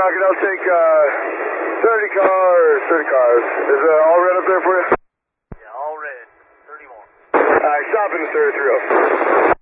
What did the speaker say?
Rocket, I'll take 30 cars. Is all red up there for you? Yeah, all red. 31. Alright, stop in the 33.